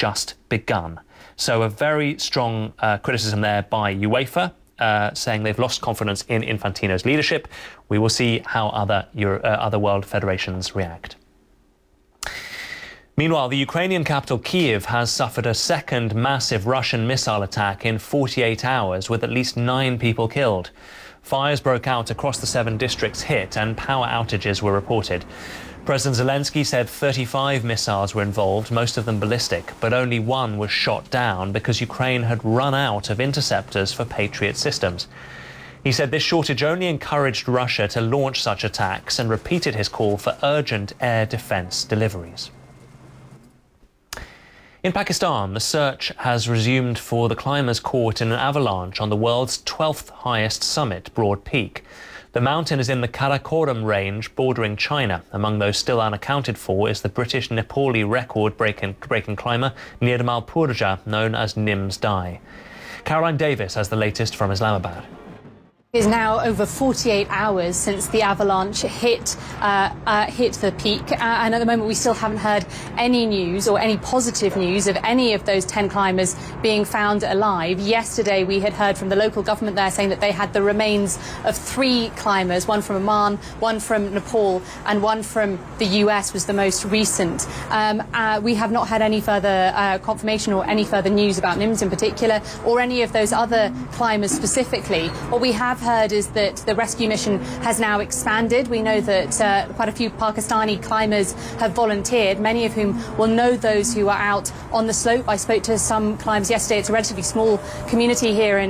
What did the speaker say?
just begun. So a very strong criticism there by UEFA, saying they've lost confidence in Infantino's leadership. We will see how other world federations react. Meanwhile, the Ukrainian capital Kyiv has suffered a second massive Russian missile attack in 48 hours, with at least 9 people killed. Fires broke out across the 7 districts hit and power outages were reported. President Zelensky said 35 missiles were involved, most of them ballistic, but only one was shot down because Ukraine had run out of interceptors for Patriot systems. He said this shortage only encouraged Russia to launch such attacks and repeated his call for urgent air defense deliveries. In Pakistan, the search has resumed for the climbers caught in an avalanche on the world's 12th highest summit, Broad Peak. The mountain is in the Karakoram range bordering China. Among those still unaccounted for is the British-Nepali record-breaking climber Nirmal Purja, known as Nims Dai. Caroline Davis has the latest from Islamabad. It is now over 48 hours since the avalanche hit the peak, and at the moment we still haven't heard any news or any positive news of any of those 10 climbers being found alive. Yesterday we had heard from the local government there saying that they had the remains of 3 climbers, one from Oman, one from Nepal and one from the US was the most recent. We have not had any further confirmation or any further news about Nims in particular or any of those other climbers specifically. What we have heard is that the rescue mission has now expanded. We know that quite a few Pakistani climbers have volunteered, many of whom will know those who are out on the slope. I spoke to some climbers yesterday. It's a relatively small community here in